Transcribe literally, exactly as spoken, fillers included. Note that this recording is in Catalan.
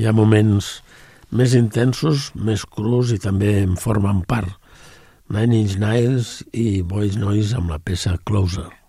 Hi ha moments més intensos, més crus i també en formen part. Nine Inch Nails i Boys Noise amb la peça Closer.